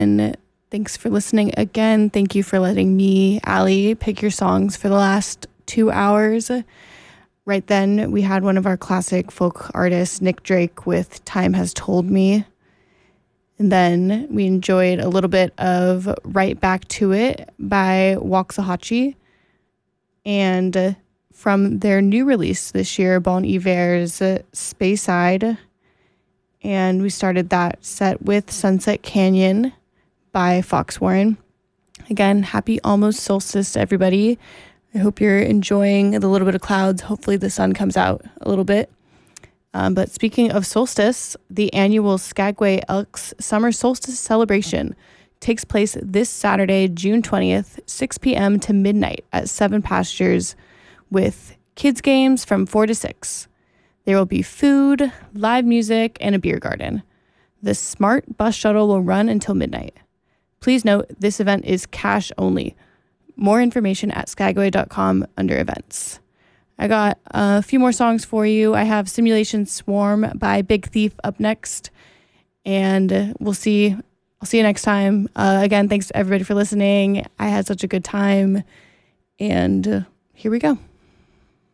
And thanks for listening again. Thank you for letting me, Allie, pick your songs for the last 2 hours. Right then, we had one of our classic folk artists, Nick Drake, with Time Has Told Me. And then we enjoyed a little bit of Right Back to It by Waxahachie. And from their new release this year, Bon Iver's Speyside. And we started that set with Sunset Canyon by Fox Warren. Again, happy almost solstice to everybody. I hope you're enjoying the little bit of clouds. Hopefully the sun comes out a little bit. But speaking of solstice, the annual Skagway Elks Summer Solstice Celebration takes place this Saturday, June 20th, 6 p.m. to midnight at Seven Pastures with kids games from 4 to 6. There will be food, live music, and a beer garden. The Smart bus shuttle will run until midnight. Please note, this event is cash only. More information at skagway.com under events. I got a few more songs for you. I have Simulation Swarm by Big Thief up next. And I'll see you next time. Again, thanks to everybody for listening. I had such a good time. And here we go.